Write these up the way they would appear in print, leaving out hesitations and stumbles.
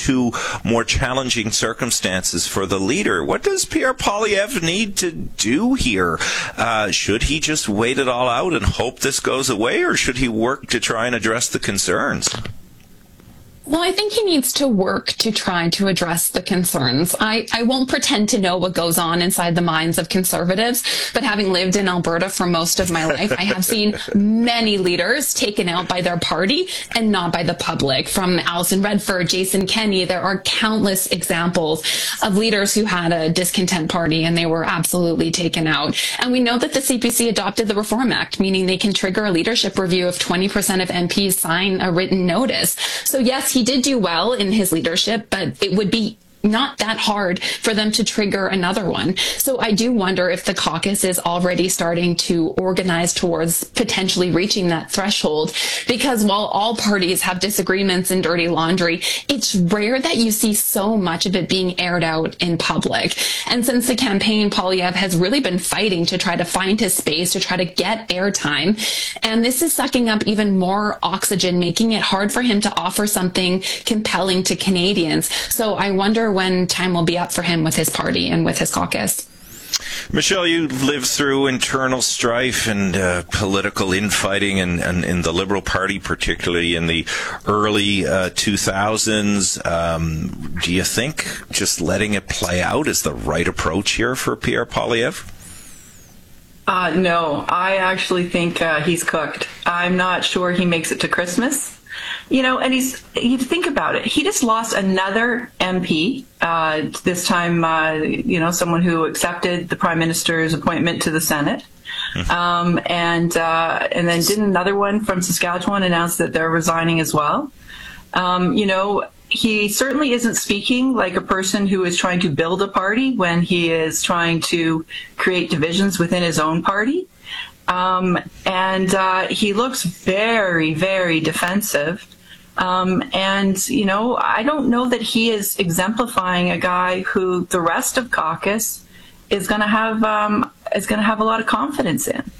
to more challenging circumstances for the leader. What does Pierre Poilievre need to do here? Should he just wait it all out and hope this goes away, or should he work to try and address the concerns? Well, I think he needs to work to try to address the concerns. I won't pretend to know what goes on inside the minds of Conservatives, but having lived in Alberta for most of my life, I have seen many leaders taken out by their party and not by the public. From Alison Redford, Jason Kenney, there are countless examples of leaders who had a discontent party and they were absolutely taken out. And we know that the CPC adopted the Reform Act, meaning they can trigger a leadership review if 20% of MPs sign a written notice. So yes, he did do well in his leadership, but it would be not that hard for them to trigger another one. So I do wonder if the caucus is already starting to organize towards potentially reaching that threshold, because while all parties have disagreements and dirty laundry, it's rare that you see so much of it being aired out in public. And since the campaign, Poilievre has really been fighting to try to find his space, to try to get airtime. And this is sucking up even more oxygen, making it hard for him to offer something compelling to Canadians. So I wonder when time will be up for him with his party and with his caucus. Michelle, you lived through internal strife and political infighting in the Liberal Party, particularly in the early 2000s. Do you think just letting it play out is the right approach here for Pierre Poilievre? No, I actually think he's cooked. I'm not sure he makes it to Christmas. You know, and you think about it, he just lost another MP, this time, someone who accepted the Prime Minister's appointment to the Senate. And then did another one from Saskatchewan announce that they're resigning as well. He certainly isn't speaking like a person who is trying to build a party when he is trying to create divisions within his own party. He looks very, very defensive. I don't know that he is exemplifying a guy who the rest of caucus is going to have a lot of confidence in.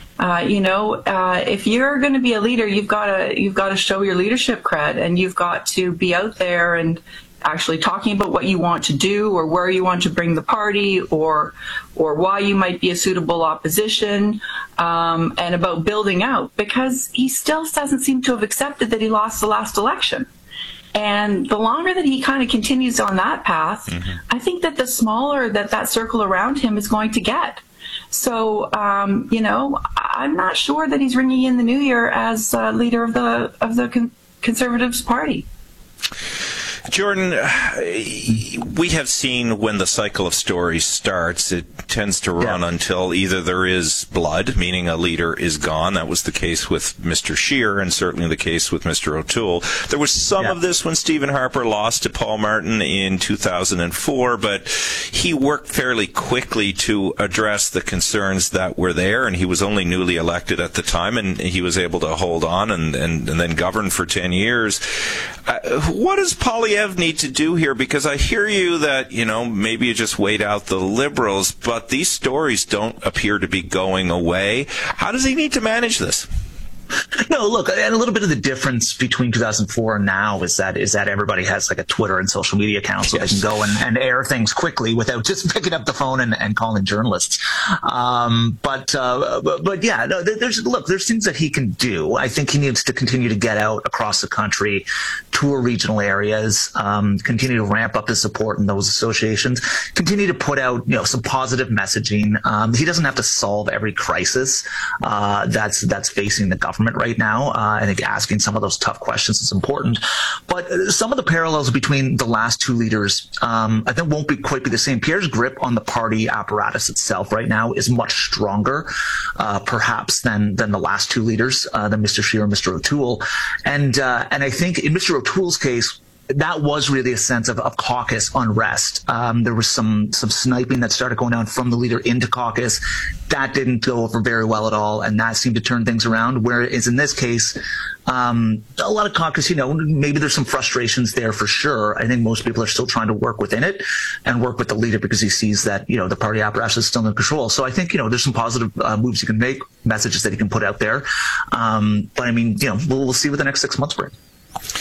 If you're going to be a leader, you've got to show your leadership cred, and you've got to be out there and actually talking about what you want to do, or where you want to bring the party, or why you might be a suitable opposition, and about building out, because he still doesn't seem to have accepted that he lost the last election. And the longer that he kind of continues on that path, I think that the smaller that circle around him is going to get. So, I'm not sure that he's ringing in the new year as leader of the Conservatives Party. Jordan, we have seen when the cycle of stories starts, it tends to run until either there is blood, meaning a leader is gone. That was the case with Mr. Scheer, and certainly the case with Mr. O'Toole. There was some of this when Stephen Harper lost to Paul Martin in 2004, but he worked fairly quickly to address the concerns that were there, and he was only newly elected at the time, and he was able to hold on and then govern for 10 years. What does Poilievre need to do here? Because I hear you that, maybe you just wait out the Liberals, but these stories don't appear to be going away. How does he need to manage this? No, look, and a little bit of the difference between 2004 and now is that everybody has like a Twitter and social media account, so they can go and air things quickly without just picking up the phone and calling journalists. But yeah, no, there's things that he can do. I think he needs to continue to get out across the country, tour regional areas, continue to ramp up his support in those associations, continue to put out, some positive messaging. He doesn't have to solve every crisis that's facing the government right now. I think asking some of those tough questions is important. But some of the parallels between the last two leaders, I think won't quite be the same. Pierre's grip on the party apparatus itself right now is much stronger, perhaps, than the last two leaders, than Mr. Scheer and Mr. O'Toole. And I think in Mr. O'Toole's case, that was really a sense of caucus unrest. There was some sniping that started going down from the leader into caucus. That didn't go over very well at all, and that seemed to turn things around. Whereas in this case, a lot of caucus, maybe there's some frustrations there for sure. I think most people are still trying to work within it and work with the leader because he sees that, the party apparatus is still in control. So I think, there's some positive moves he can make, messages that he can put out there. But I mean, we'll see what the next 6 months bring.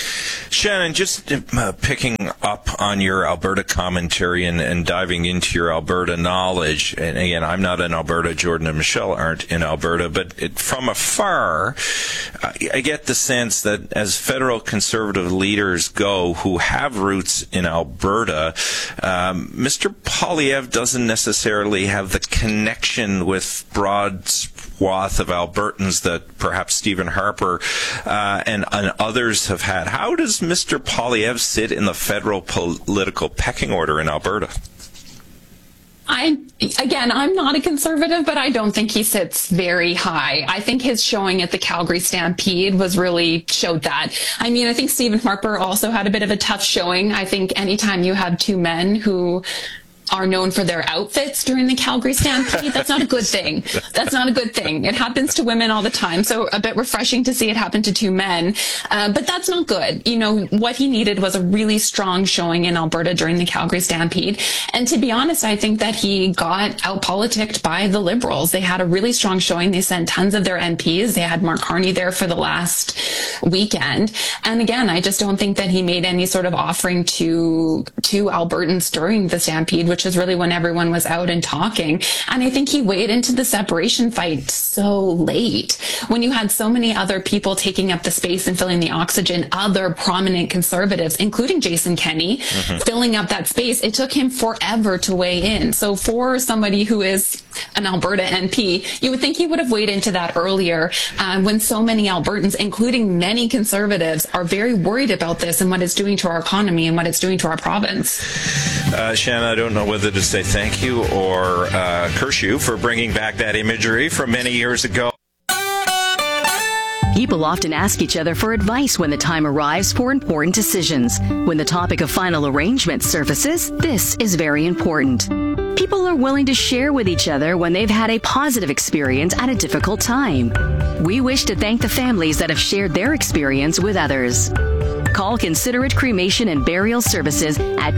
Shannon, just picking up on your Alberta commentary and diving into your Alberta knowledge, and again, I'm not in Alberta, Jordan and Michelle aren't in Alberta, but from afar, I get the sense that as federal Conservative leaders go who have roots in Alberta, Mr. Poilievre doesn't necessarily have the connection with broad swath of Albertans that perhaps Stephen Harper and others have had. How does Mr. Poilievre sit in the federal political pecking order in Alberta? I'm not a Conservative, but I don't think he sits very high. I think his showing at the Calgary Stampede showed that. I mean, I think Stephen Harper also had a bit of a tough showing. I think anytime you have two men who are known for their outfits during the Calgary Stampede, that's not a good thing. That's not a good thing. It happens to women all the time. So a bit refreshing to see it happen to two men. But that's not good. You know, what he needed was a really strong showing in Alberta during the Calgary Stampede. And to be honest, I think that he got out-politicked by the Liberals. They had a really strong showing. They sent tons of their MPs. They had Mark Carney there for the last weekend. And again, I just don't think that he made any sort of offering to Albertans during the Stampede, which is really when everyone was out and talking. And I think he weighed into the separation fight so late. When you had so many other people taking up the space and filling the oxygen, other prominent Conservatives, including Jason Kenney, filling up that space, it took him forever to weigh in. So for somebody who is an Alberta MP, you would think he would have weighed into that earlier, when so many Albertans, including many Conservatives, are very worried about this and what it's doing to our economy and what it's doing to our province. Shannon, I don't know whether to say thank you or curse you for bringing back that imagery from many years ago. People often ask each other for advice when the time arrives for important decisions. When the topic of final arrangement surfaces, this is very important. People are willing to share with each other when they've had a positive experience at a difficult time. We wish to thank the families that have shared their experience with others. Call Considerate Cremation and Burial Services at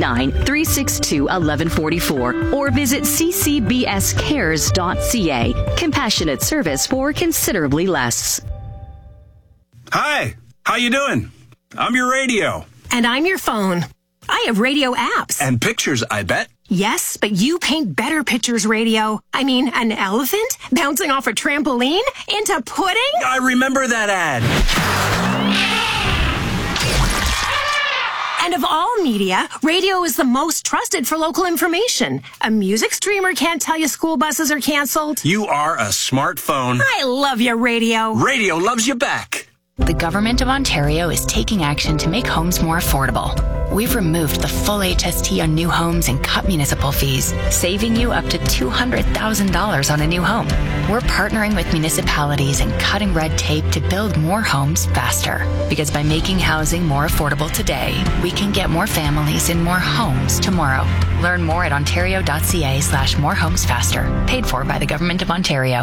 289-362-1144 or visit ccbscares.ca. Compassionate service for considerably less. Hi, how you doing? I'm your radio. And I'm your phone. I have radio apps. And pictures, I bet. Yes, but you paint better pictures, radio. I mean, an elephant bouncing off a trampoline into pudding? I remember that ad. And of all media, radio is the most trusted for local information. A music streamer can't tell you school buses are canceled. You are a smartphone. I love you, radio. Radio loves you back. The Government of Ontario is taking action to make homes more affordable. We've removed the full HST on new homes and cut municipal fees, saving you up to $200,000 on a new home. We're partnering with municipalities and cutting red tape to build more homes faster. Because by making housing more affordable today, we can get more families in more homes tomorrow. Learn more at ontario.ca/morehomesfaster. Paid for by the Government of Ontario.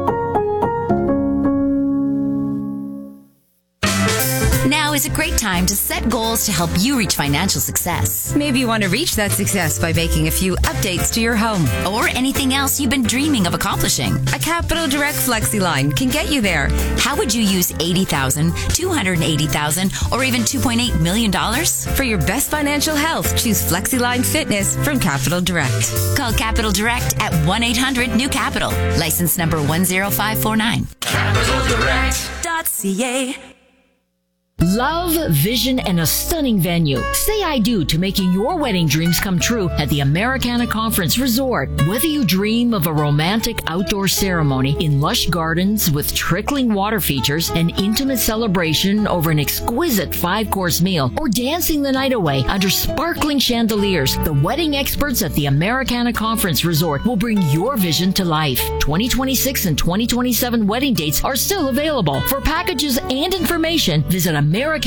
Now is a great time to set goals to help you reach financial success. Maybe you want to reach that success by making a few updates to your home. Or anything else you've been dreaming of accomplishing. A Capital Direct FlexiLine can get you there. How would you use $80,000, $280,000, or even $2.8 million? For your best financial health, choose FlexiLine Fitness from Capital Direct. Call Capital Direct at 1-800-NEW-CAPITAL. License number 10549. CapitalDirect.ca. Love, vision, and a stunning venue. Say I do to making your wedding dreams come true at the Americana Conference Resort. Whether you dream of a romantic outdoor ceremony in lush gardens with trickling water features, an intimate celebration over an exquisite 5-course meal, or dancing the night away under sparkling chandeliers, the wedding experts at the Americana Conference Resort will bring your vision to life. 2026 and 2027 wedding dates are still available. For packages and information, visit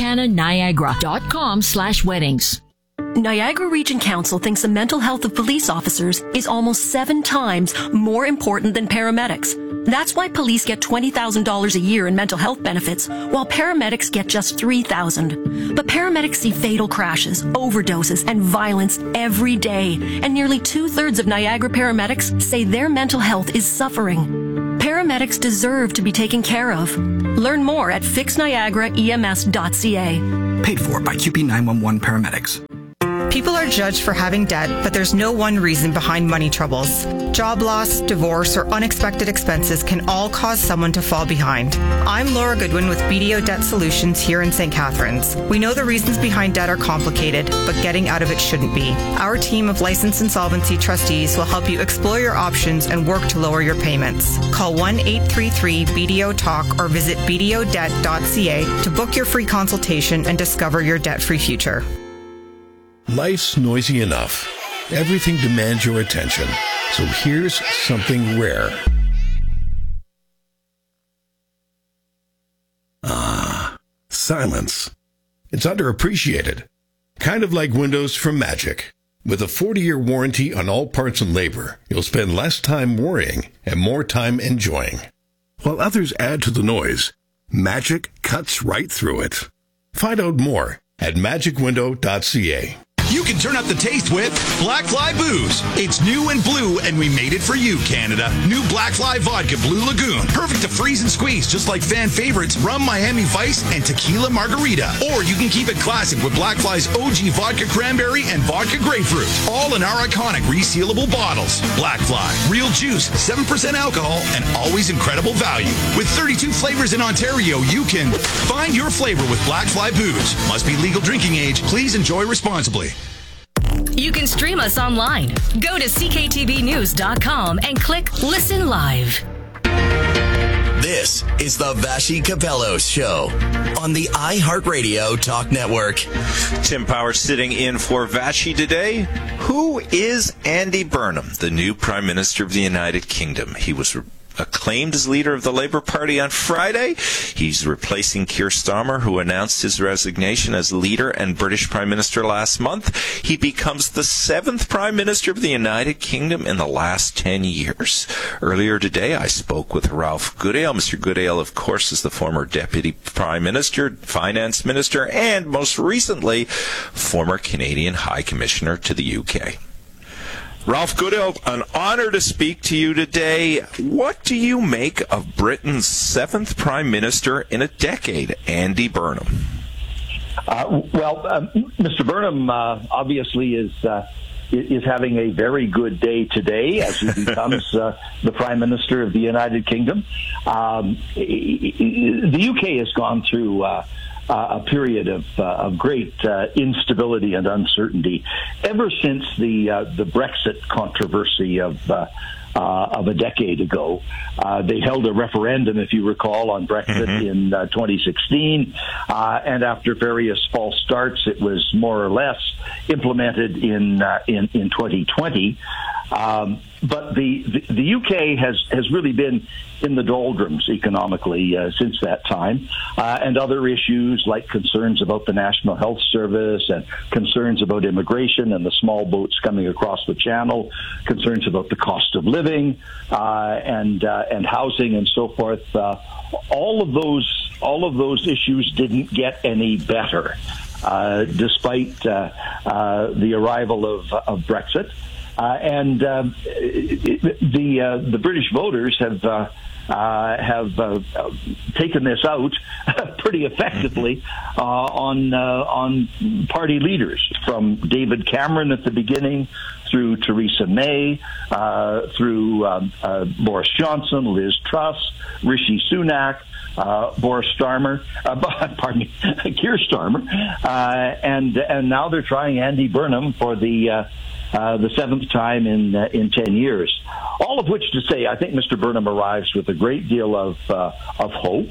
AmericanaNiagara.com/weddings. Niagara Region Council thinks the mental health of police officers is almost 7 times more important than paramedics. That's why police get $20,000 a year in mental health benefits, while paramedics get just $3,000. But paramedics see fatal crashes, overdoses, and violence every day, and nearly 2/3 of Niagara paramedics say their mental health is suffering. Paramedics paramedics deserve to be taken care of. Learn more at fixniagaraems.ca. Paid for by QP 911 paramedics. People are judged for having debt, but there's no one reason behind money troubles. Job loss, divorce, or unexpected expenses can all cause someone to fall behind. I'm Laura Goodwin with BDO Debt Solutions here in St. Catharines. We know the reasons behind debt are complicated, but getting out of it shouldn't be. Our team of licensed insolvency trustees will help you explore your options and work to lower your payments. Call 1-833-BDO-TALK or visit bdodebt.ca to book your free consultation and discover your debt-free future. Life's noisy enough. Everything demands your attention. So here's something rare. Silence. It's underappreciated. Kind of like Windows from Magic. With a 40-year warranty on all parts and labor, you'll spend less time worrying and more time enjoying. While others add to the noise, Magic cuts right through it. Find out more at magicwindow.ca. You can turn up the taste with Blackfly Booze. It's new and blue, and we made it for you, Canada. New Blackfly Vodka Blue Lagoon. Perfect to freeze and squeeze, just like fan favorites Rum Miami Vice and Tequila Margarita. Or you can keep it classic with Blackfly's OG Vodka Cranberry and Vodka Grapefruit. All in our iconic resealable bottles. Blackfly. Real juice, 7% alcohol, and always incredible value. With 32 flavors in Ontario, you can find your flavor with Blackfly Booze. Must be legal drinking age. Please enjoy responsibly. You can stream us online. Go to cktvnews.com and click Listen Live. This is the Vashi Capello Show on the iHeartRadio Talk Network. Tim Powers sitting in for Vashi today. Who is Andy Burnham, the new Prime Minister of the United Kingdom? He was acclaimed as leader of the Labour Party on Friday. He's replacing Keir Starmer, who announced his resignation as leader and British Prime Minister last month. He becomes the 7th Prime Minister of the United Kingdom in the last 10 years. Earlier today, I spoke with Ralph Goodale. Mr. Goodale, of course, is the former Deputy Prime Minister, Finance Minister, and most recently, former Canadian High Commissioner to the UK. Ralph Goodale, an honor to speak to you today. What do you make of Britain's 7th Prime Minister in a decade, Andy Burnham? Mr. Burnham obviously is having a very good day today as he becomes the Prime Minister of the United Kingdom. The UK has gone through a period of great instability and uncertainty ever since the Brexit controversy of a decade ago. They held a referendum, if you recall, on Brexit in 2016, and after various false starts, it was more or less implemented in 2020. But the UK has really been in the doldrums economically since that time, and other issues like concerns about the National Health Service and concerns about immigration and the small boats coming across the channel, concerns about the cost of living and housing and so forth. All of those issues didn't get any better despite the arrival of Brexit. And the British voters have taken this out pretty effectively on party leaders, from David Cameron at the beginning through Theresa May, through Boris Johnson, Liz Truss, Rishi Sunak, Keir Starmer, and now they're trying Andy Burnham for the 7th time in 10 years. All of which to say, I think Mr. Burnham arrives with a great deal of hope,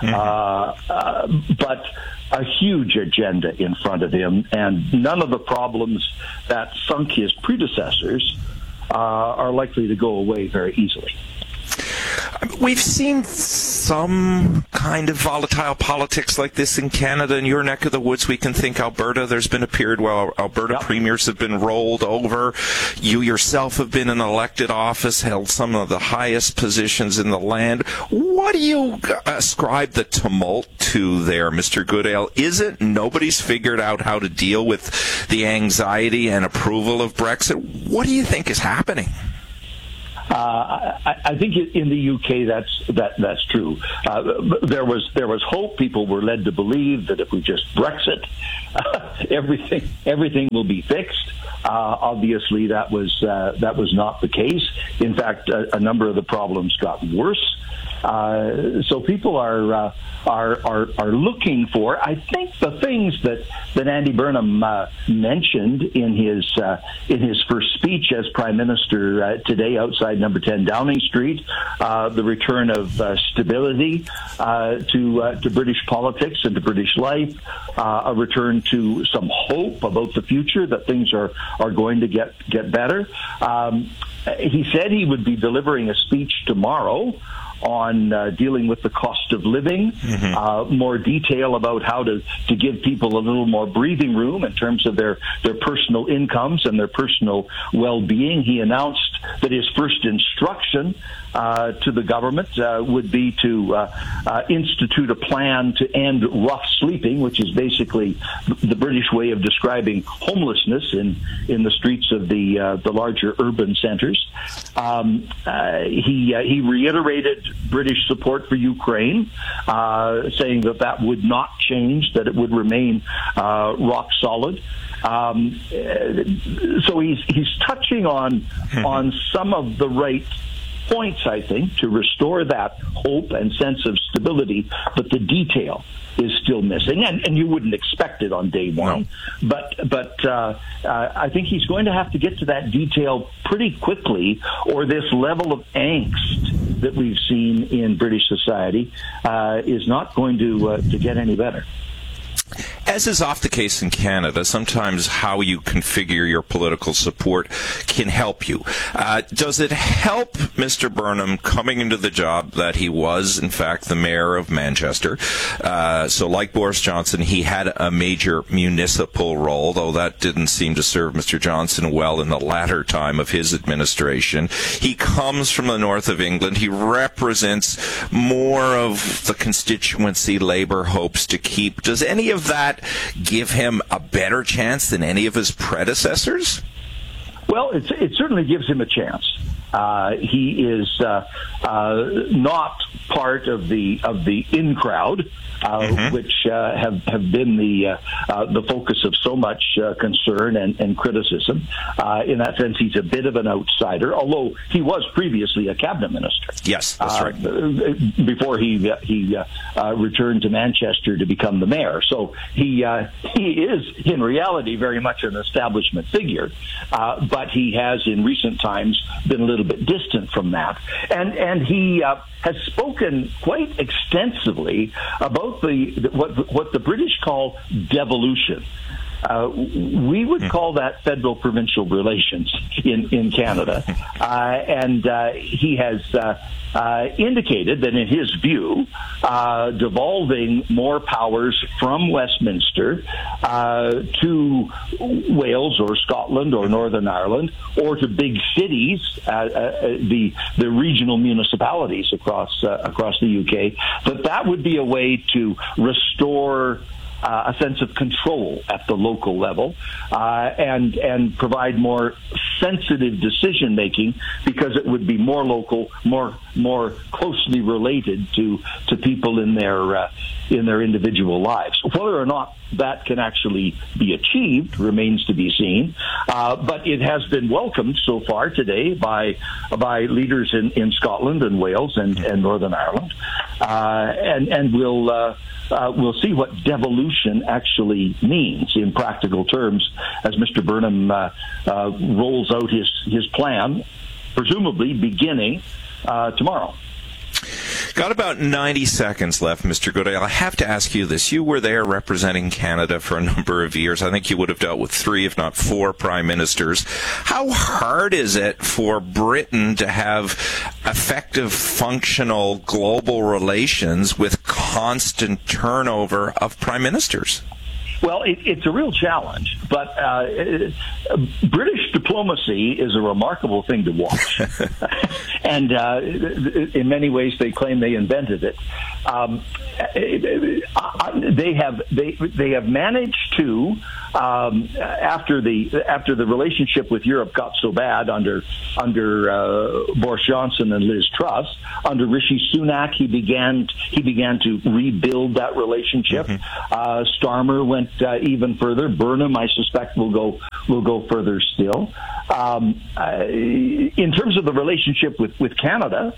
but a huge agenda in front of him, and none of the problems that sunk his predecessors are likely to go away very easily. We've seen some kind of volatile politics like this in Canada. In your neck of the woods, we can think Alberta. There's been a period where Alberta premiers have been rolled over. You yourself have been in elected office, held some of the highest positions in the land. What do you ascribe the tumult to there, Mr. Goodale? Is it nobody's figured out how to deal with the anxiety and approval of Brexit? What do you think is happening? I think in the UK that's true. There was hope. People were led to believe that if we just Brexit, everything will be fixed. Obviously, that was not the case. In fact, a number of the problems got worse. So people are looking for, I think, the things that Andy Burnham mentioned in his first speech as Prime Minister today outside Number 10 Downing Street, the return of stability to British politics and to British life, a return to some hope about the future, that things are going to get better. He said he would be delivering a speech tomorrow on dealing with the cost of living, more detail about how to give people a little more breathing room in terms of their personal incomes and their personal well-being. He announced that his first instruction to the government would be to institute a plan to end rough sleeping, which is basically the British way of describing homelessness in the streets of the larger urban centres. He reiterated British support for Ukraine, saying that would not change, that it would remain rock solid. So he's touching on some of the right points, I think, to restore that hope and sense of stability, but the detail is still missing, and you wouldn't expect it on day one. No. But I think he's going to have to get to that detail pretty quickly, or this level of angst that we've seen in British society is not going to get any better. As is often the case in Canada, sometimes how you configure your political support can help you. Does it help Mr. Burnham coming into the job that he was, in fact, the mayor of Manchester? So like Boris Johnson, he had a major municipal role, though that didn't seem to serve Mr. Johnson well in the latter time of his administration. He comes from the north of England. He represents more of the constituency Labour hopes to keep. Does any of that give him a better chance than any of his predecessors? Well, it certainly gives him a chance. He is not part of the in crowd, which have been the focus of so much concern and criticism. In that sense, he's a bit of an outsider, although he was previously a cabinet minister. Yes, that's right. Before he returned to Manchester to become the mayor, so he is in reality very much an establishment figure, but he has in recent times been a little bit distant from that, and he has spoken quite extensively about what the British call devolution. We would call that federal-provincial relations in Canada, and he has indicated that in his view, devolving more powers from Westminster to Wales or Scotland or Northern Ireland, or to big cities, the regional municipalities across the UK, that would be a way to restore a sense of control at the local level, and provide more sensitive decision making, because it would be more local, more closely related to people in their individual lives. Whether or not that can actually be achieved remains to be seen, but it has been welcomed so far today by leaders in Scotland and Wales and Northern Ireland, and we'll see what devolution actually means in practical terms as Mr. Burnham rolls out his plan, presumably beginning tomorrow. Got about 90 seconds left, Mr. Goodale. I have to ask you this. You were there representing Canada for a number of years. I think you would have dealt with 3, if not 4, prime ministers. How hard is it for Britain to have effective, functional global relations with constant turnover of prime ministers? Well, it's a real challenge, but British diplomacy is a remarkable thing to watch. And in many ways, they claim they invented it. they have managed to, after the relationship with Europe got so bad under Boris Johnson and Liz Truss, under Rishi Sunak he began to rebuild that relationship. Starmer went even further. Burnham, I suspect, will go further still. In terms of the relationship with Canada,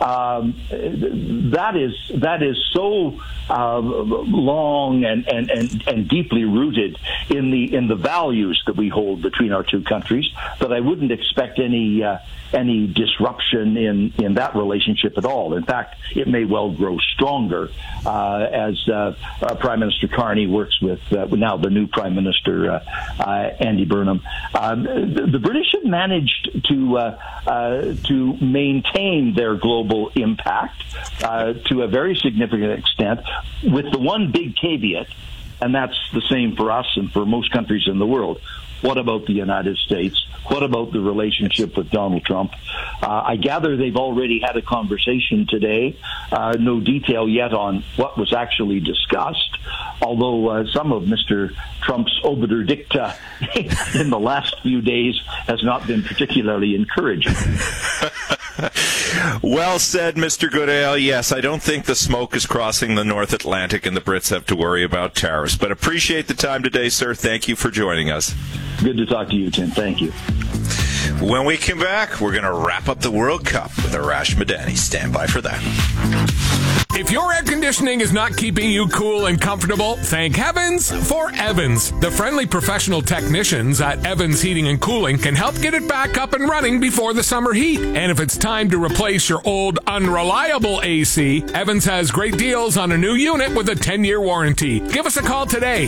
that is so long and deeply rooted in the values that we hold between our two countries that I wouldn't expect any disruption in that relationship at all. In fact, it may well grow stronger as Prime Minister Carney works with now the new Prime Minister Andy Burnham. The British have managed to maintain their global impact to a very significant extent, with the one big caveat, and that's the same for us and for most countries in the world. What about the United States? What about the relationship with Donald Trump? I gather they've already had a conversation today. No detail yet on what was actually discussed, although some of Mr. Trump's obiter dicta in the last few days has not been particularly encouraging. Well said, Mr. Goodale. Yes, I don't think the smoke is crossing the North Atlantic and the Brits have to worry about tariffs. But appreciate the time today, sir. Thank you for joining us. Good to talk to you, Tim. Thank you. When we come back, we're going to wrap up the World Cup with Arash Madani. Stand by for that. If your air conditioning is not keeping you cool and comfortable, thank heavens for Evans. The friendly professional technicians at Evans Heating and Cooling can help get it back up and running before the summer heat. And if it's time to replace your old unreliable AC, Evans has great deals on a new unit with a 10-year warranty. Give us a call today,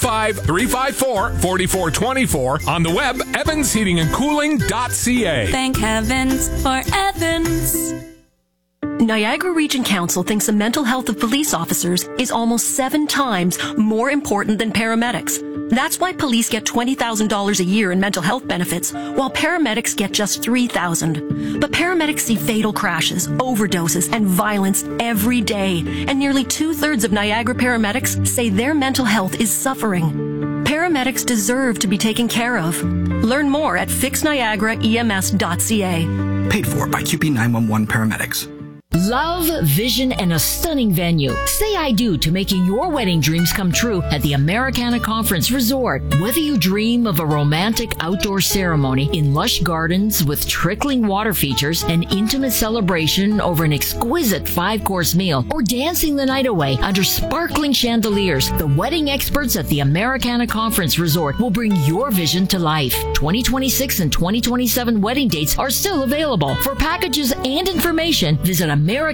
905-354-4424, on the web, evansheatingandcooling.ca. Thank heavens for Evans. Niagara Region Council thinks the mental health of police officers is almost 7 times more important than paramedics. That's why police get $20,000 a year in mental health benefits, while paramedics get just $3,000. But paramedics see fatal crashes, overdoses, and violence every day, and nearly 2/3 of Niagara paramedics say their mental health is suffering. Paramedics deserve to be taken care of. Learn more at fixniagaraems.ca. Paid for by QP 911 Paramedics. Love, vision, and a stunning venue. Say I do to making your wedding dreams come true at the Americana Conference Resort. Whether you dream of a romantic outdoor ceremony in lush gardens with trickling water features, an intimate celebration over an exquisite 5-course meal, or dancing the night away under sparkling chandeliers, the wedding experts at the Americana Conference Resort will bring your vision to life. 2026 and 2027 wedding dates are still available. For packages and information, visit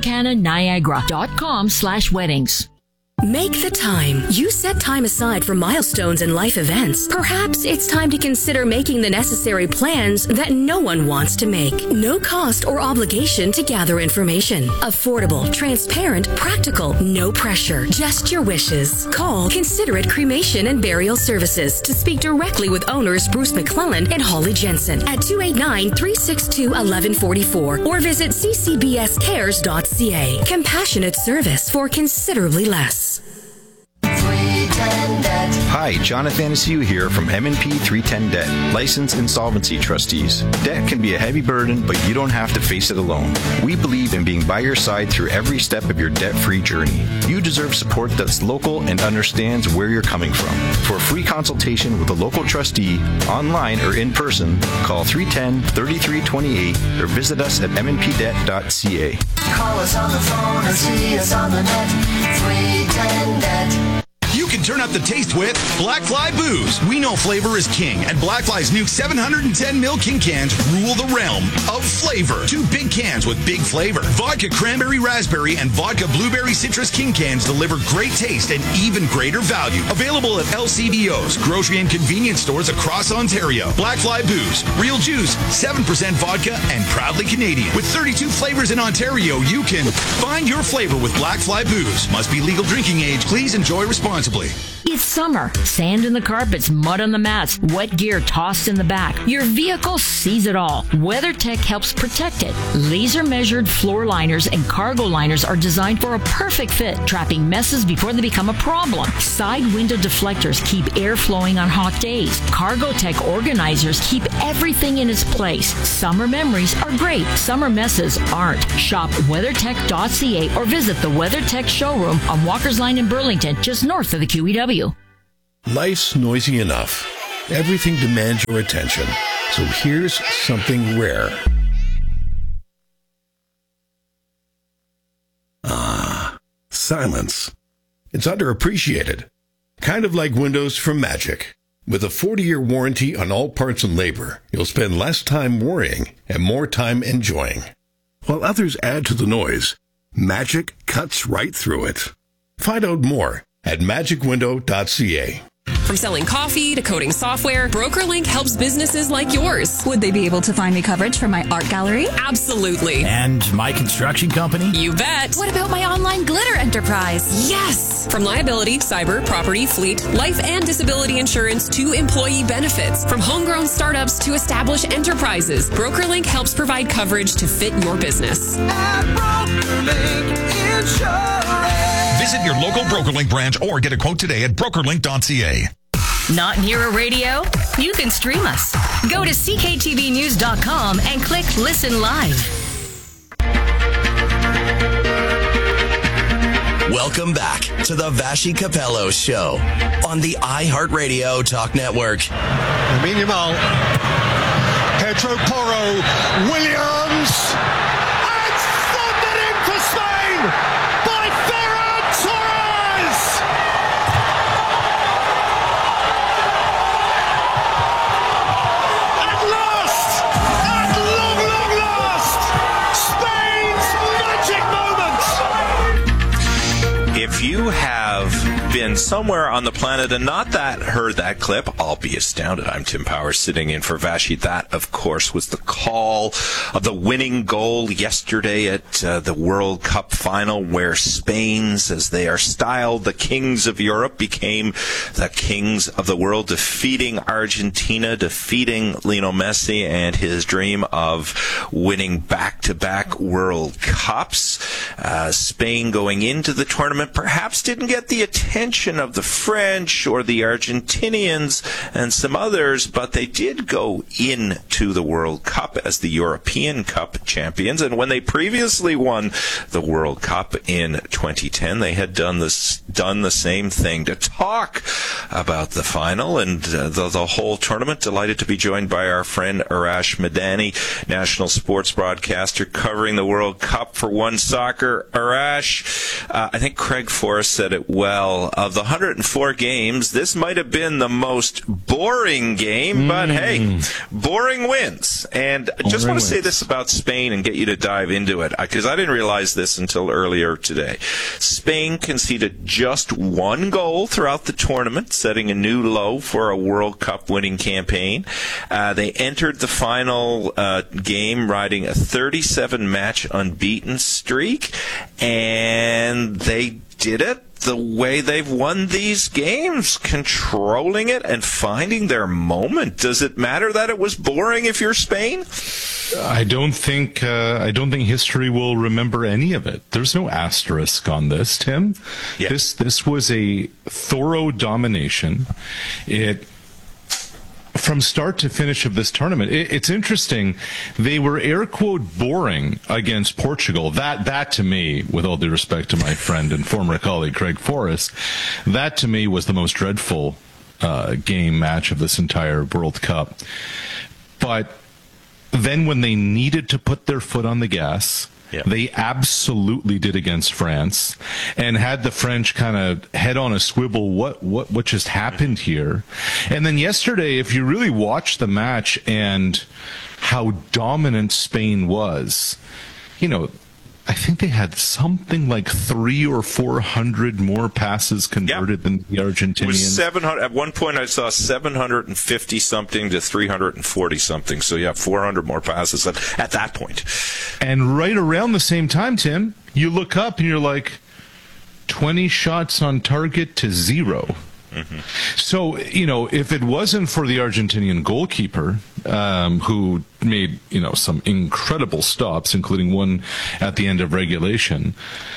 americananiagara.com/weddings. Make the time. You set time aside for milestones and life events. Perhaps it's time to consider making the necessary plans that no one wants to make. No cost or obligation to gather information. Affordable, transparent, practical, no pressure. Just your wishes. Call Considerate Cremation and Burial Services to speak directly with owners Bruce McClellan and Holly Jensen at 289-362-1144 or visit ccbscares.ca. Compassionate service for considerably less. Hi, Jonathan Anastasia here from M&P 310 Debt, licensed insolvency trustees. Debt can be a heavy burden, but you don't have to face it alone. We believe in being by your side through every step of your debt-free journey. You deserve support that's local and understands where you're coming from. For a free consultation with a local trustee, online or in person, call 310-3328 or visit us at mnpdebt.ca. Call us on the phone or see us on the net. 310 Debt. You can turn up the taste with Black Fly Booze. We know flavor is king, and Black Fly's new 710ml King cans rule the realm of flavor. 2 big cans with big flavor. Vodka Cranberry Raspberry and Vodka Blueberry Citrus King cans deliver great taste and even greater value. Available at LCBOs, grocery and convenience stores across Ontario. Black Fly Booze. Real juice, 7% vodka, and proudly Canadian. With 32 flavors in Ontario, you can find your flavor with Black Fly Booze. Must be legal drinking age. Please enjoy responsibly. It's summer. Sand in the carpets, mud on the mats, wet gear tossed in the back. Your vehicle sees it all. WeatherTech helps protect it. Laser-measured floor liners and cargo liners are designed for a perfect fit, trapping messes before they become a problem. Side window deflectors keep air flowing on hot days. CargoTech organizers keep everything in its place. Summer memories are great. Summer messes aren't. Shop WeatherTech.ca or visit the WeatherTech showroom on Walker's Line in Burlington, just north of the QEW. Life's noisy enough. Everything demands your attention. So here's something rare. Silence. It's underappreciated. Kind of like windows from Magic. With a 40-year warranty on all parts and labor, you'll spend less time worrying and more time enjoying. While others add to the noise, Magic cuts right through it. Find out more at magicwindow.ca. From selling coffee to coding software, BrokerLink helps businesses like yours. Would they be able to find me coverage for my art gallery? Absolutely. And my construction company? You bet. What about my online glitter enterprise? Yes! From liability, cyber, property, fleet, life and disability insurance to employee benefits. From homegrown startups to established enterprises, BrokerLink helps provide coverage to fit your business. At BrokerLink Insurance. Visit your local BrokerLink branch or get a quote today at brokerlink.ca. Not near a radio? You can stream us. Go to cktvnews.com and click Listen Live. Welcome back to the Vashi Capello Show on the iHeartRadio Talk Network. Lamine Yamal, Pedro Porro, Williams, and thundered in for Spain by Ferran Torres! At last, at long last, Spain's magic moment! If you have been somewhere on the planet and not heard that clip, I'll be astounded. I'm Tim Powers sitting in for Vashi. That, of course, was the call of the winning goal yesterday at the World Cup final, where Spain's, as they are styled, the kings of Europe, became the kings of the world, defeating Argentina, defeating Lionel Messi and his dream of winning back-to-back World Cups. Spain, going into the tournament, perhaps didn't get the attention of the French or the Argentinians and some others, but they did go into the World Cup as the European Cup champions. And when they previously won the World Cup in 2010, they had done the same thing, to talk about the final and the whole tournament. Delighted to be joined by our friend Arash Madani, national sports broadcaster covering the World Cup for One Soccer. Arash, I think Craig Forrest said it well. Of the 104 games, this might have been the most boring game, but hey, boring wins. And I just want to say this about Spain and get you to dive into it, because I didn't realize this until earlier today. Spain conceded just one goal throughout the tournament, setting a new low for a World Cup winning campaign. They entered the final game riding a 37-match unbeaten streak, and they did it the way they've won these games, controlling it and finding their moment. Does it matter that it was boring if you're Spain? I don't think history will remember any of it. There's no asterisk on this, Tim. Yeah. This was a thorough domination. From start to finish of this tournament, it's interesting. They were air quote boring against Portugal. That to me, with all due respect to my friend and former colleague Craig Forrest, that to me was the most dreadful game match of this entire World Cup. But then when they needed to put their foot on the gas, they absolutely did against France, and had the French kind of head on a swivel. What just happened here? And then yesterday, if you really watch the match and how dominant Spain was, I think they had something like 300 or 400 more passes converted than the Argentinians. It was 700. At one point, I saw 750 something to 340 something. So 400 more passes at that point. And right around the same time, Tim, you look up and you're like, 20 shots on target to 0. So, if it wasn't for the Argentinian goalkeeper, who made, some incredible stops, including one at the end of regulation,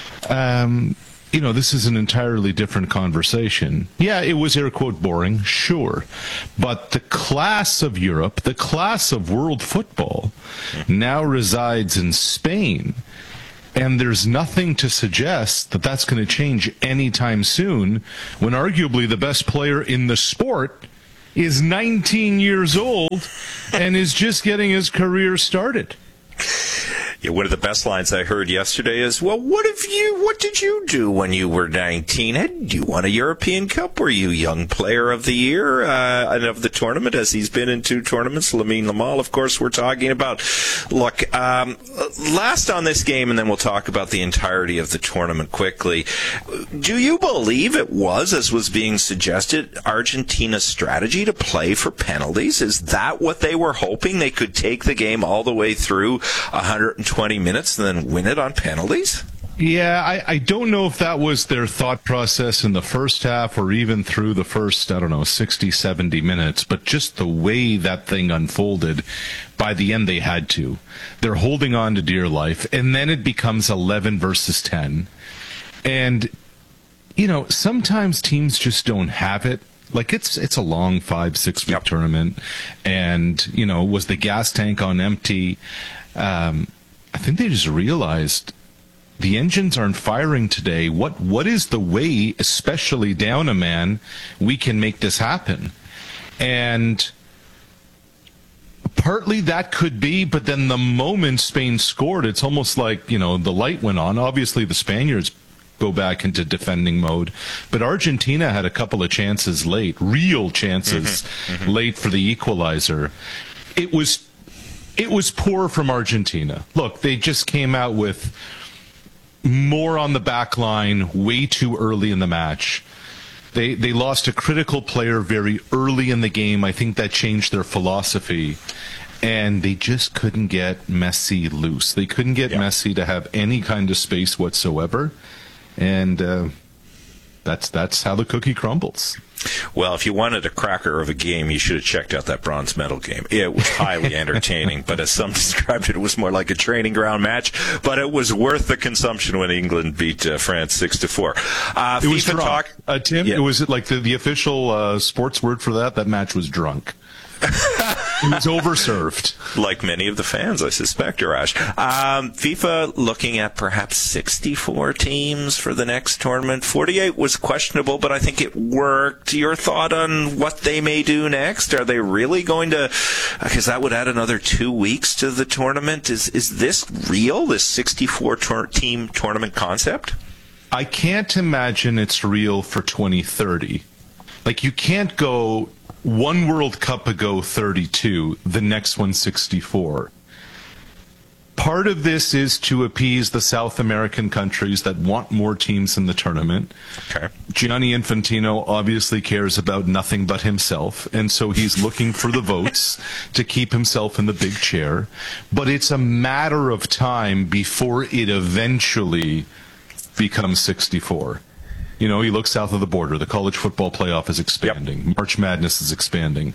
this is an entirely different conversation. Yeah, it was air quote boring, sure. But the class of Europe, the class of world football now resides in Spain. And there's nothing to suggest that that's going to change anytime soon, when arguably the best player in the sport is 19 years old and is just getting his career started. Yeah, one of the best lines I heard yesterday is, well, what did you do when you were 19? Had you won a European Cup? Were you Young Player of the Year and of the tournament, as he's been in 2 tournaments? Lamine Yamal, of course, we're talking about. Look, last on this game, and then we'll talk about the entirety of the tournament quickly. Do you believe it was, as was being suggested, Argentina's strategy to play for penalties? Is that what they were hoping? They could take the game all the way through 120 minutes and then win it on penalties? Yeah, I don't know if that was their thought process in the first half or even through the first, 60, 70 minutes, but just the way that thing unfolded, by the end they had to. They're holding on to dear life, and then it becomes 11 versus 10. And, sometimes teams just don't have it. Like, it's a long 5-6 week tournament, and, was the gas tank on empty? I think they just realized the engines aren't firing today. What is the way, especially down a man, we can make this happen? And partly that could be, but then the moment Spain scored, it's almost like, the light went on. Obviously, the Spaniards go back into defending mode, but Argentina had a couple of chances late, real chances late for the equalizer. It was poor from Argentina. Look, they just came out with more on the back line way too early in the match. They lost a critical player very early in the game. I think that changed their philosophy. And they just couldn't get Messi loose. They couldn't get Messi to have any kind of space whatsoever. And that's how the cookie crumbles. Well, if you wanted a cracker of a game, you should have checked out that bronze medal game. It was highly entertaining, but as some described it, it was more like a training ground match. But it was worth the consumption when England beat France 6-4. It was drunk. Tim, it was like the official sports word for that. That match was drunk. It was overserved. Like many of the fans, I suspect, Arash. FIFA looking at perhaps 64 teams for the next tournament. 48 was questionable, but I think it worked. Your thought on what they may do next? Are they really going to, because that would add another 2 weeks to the tournament. Is this real, this 64 team tournament concept? I can't imagine it's real for 2030. Like, you can't go one World Cup ago 32, the next one 64. Part of this is to appease the South American countries that want more teams in the tournament. Okay. Gianni Infantino obviously cares about nothing but himself, and so he's looking for the votes to keep himself in the big chair. But it's a matter of time before it eventually becomes 64. You look south of the border. The college football playoff is expanding. Yep. March Madness is expanding.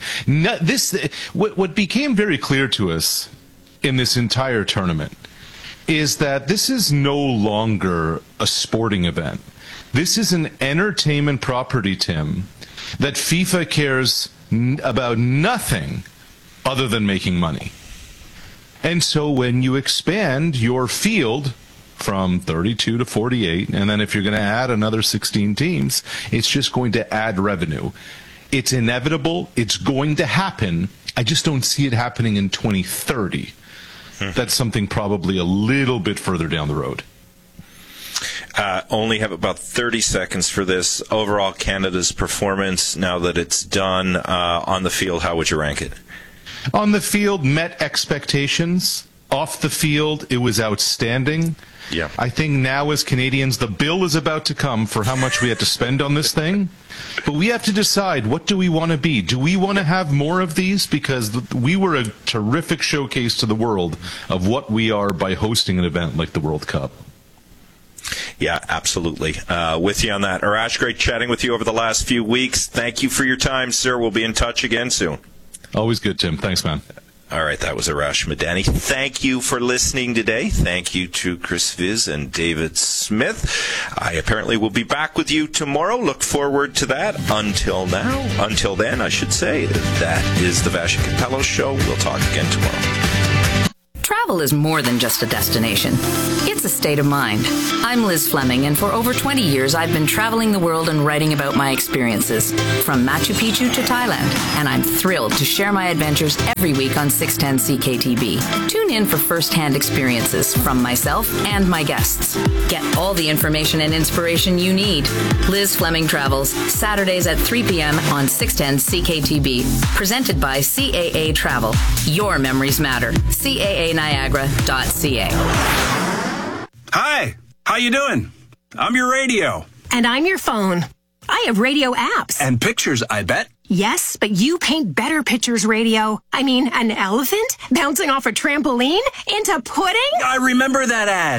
What became very clear to us in this entire tournament is that this is no longer a sporting event. This is an entertainment property, Tim, that FIFA cares about nothing other than making money. And so when you expand your field from 32 to 48, and then if you're going to add another 16 teams, it's just going to add revenue. It's inevitable. It's going to happen. I just don't see it happening in 2030. That's something probably a little bit further down the road. Only have about 30 seconds for this. Overall, Canada's performance, now that it's done on the field, how would you rank it? On the field, met expectations. Off the field, it was outstanding. Yeah. I think now as Canadians, the bill is about to come for how much we have to spend on this thing. But we have to decide, what do we want to be? Do we want to have more of these? Because we were a terrific showcase to the world of what we are by hosting an event like the World Cup. Yeah, absolutely. With you on that. Arash, great chatting with you over the last few weeks. Thank you for your time, sir. We'll be in touch again soon. Always good, Tim. Thanks, man. All right, that was Arash Madani. Thank you for listening today. Thank you to Chris Viz and David Smith. I apparently will be back with you tomorrow. Look forward to that. Until then, I should say, that is the Vassy Capello Show. We'll talk again tomorrow. Travel is more than just a destination. It's a state of mind. I'm Liz Fleming, and for over 20 years, I've been traveling the world and writing about my experiences, from Machu Picchu to Thailand, and I'm thrilled to share my adventures every week on 610 CKTB. Tune in for first-hand experiences from myself and my guests. Get all the information and inspiration you need. Liz Fleming Travels, Saturdays at 3 p.m. on 610 CKTB. Presented by CAA Travel. Your memories matter. CAANiagara.ca. Hi, how you doing? I'm your radio. And I'm your phone. I have radio apps. And pictures, I bet. Yes, but you paint better pictures, radio. I mean, an elephant bouncing off a trampoline into pudding? I remember that ad.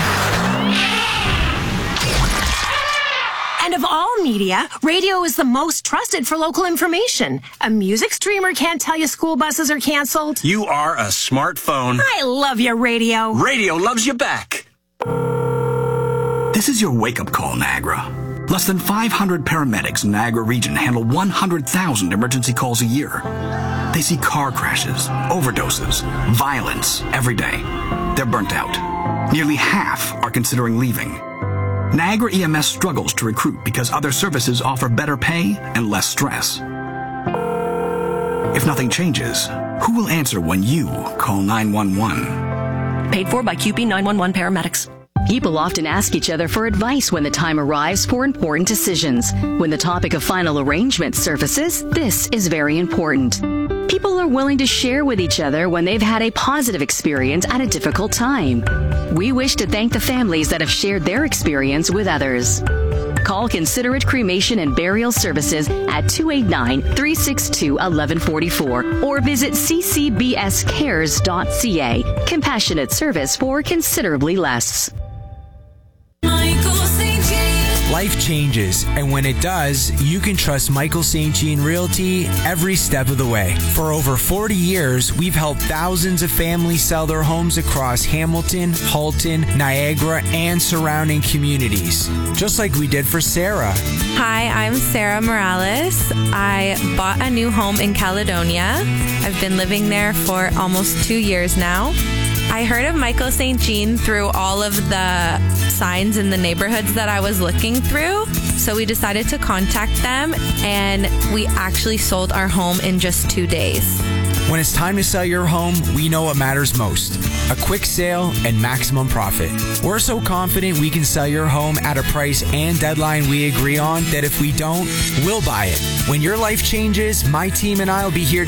And of all media, radio is the most trusted for local information. A music streamer can't tell you school buses are canceled. You are a smartphone. I love your radio. Radio loves you back. This is your wake-up call, Niagara. Less than 500 paramedics in Niagara region handle 100,000 emergency calls a year. They see car crashes, overdoses, violence every day. They're burnt out. Nearly half are considering leaving. Niagara EMS struggles to recruit because other services offer better pay and less stress. If nothing changes, who will answer when you call 911? Paid for by QP 911 paramedics. People often ask each other for advice when the time arrives for important decisions. When the topic of final arrangement surfaces, this is very important. People are willing to share with each other when they've had a positive experience at a difficult time. We wish to thank the families that have shared their experience with others. Call Considerate Cremation and Burial Services at 289-362-1144 or visit ccbscares.ca. Compassionate service for considerably less. Life changes, and when it does, you can trust Michael St. Jean Realty every step of the way. For over 40 years, we've helped thousands of families sell their homes across Hamilton, Halton, Niagara, and surrounding communities. Just like we did for Sarah. Hi, I'm Sarah Morales. I bought a new home in Caledonia. I've been living there for almost 2 years now. I heard of Michael St. Jean through all of the signs in the neighborhoods that I was looking through. So we decided to contact them, and we actually sold our home in just 2 days. When it's time to sell your home, we know what matters most. A quick sale and maximum profit. We're so confident we can sell your home at a price and deadline we agree on that if we don't, we'll buy it. When your life changes, my team and I will be here to